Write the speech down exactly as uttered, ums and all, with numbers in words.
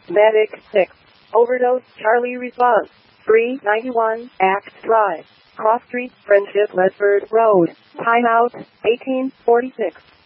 Medic six. Overdose Charlie response. three ninety-one, Axe Drive. Cross Street, Friendship, Ledford Road. Timeout, eighteen forty-six.